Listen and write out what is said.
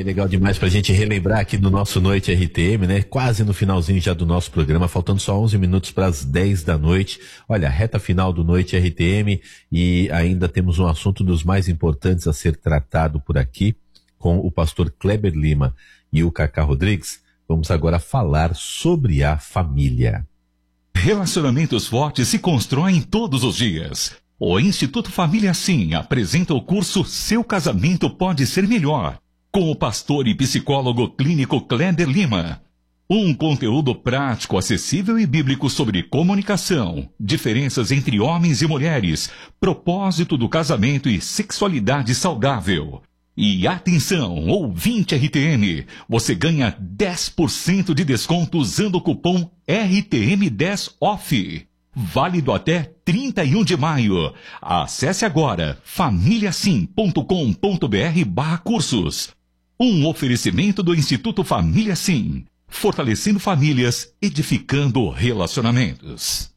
legal demais pra gente relembrar aqui no nosso Noite RTM, né? Quase no finalzinho já do nosso programa, faltando só 11 minutos para as 10 da noite. Olha, reta final do Noite RTM e ainda temos um assunto dos mais importantes a ser tratado por aqui com o pastor Kleber Lima e o Cacá Rodrigues. Vamos agora falar sobre a família. Relacionamentos fortes se constroem todos os dias. O Instituto Família Sim apresenta o curso Seu Casamento Pode Ser Melhor, com o pastor e psicólogo clínico Kleber Lima. Um conteúdo prático, acessível e bíblico sobre comunicação, diferenças entre homens e mulheres, propósito do casamento e sexualidade saudável. E atenção, ouvinte RTM, você ganha 10% de desconto usando o cupom RTM10OFF. Válido até 31 de maio. Acesse agora famíliasim.com.br/cursos. Um oferecimento do Instituto Família Sim. Fortalecendo famílias, edificando relacionamentos.